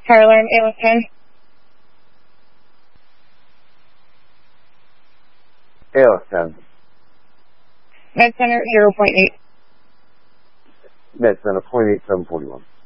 Fire alarm, ALS 10. ALS 10. Med Center 0.8. Med Center 0.8741.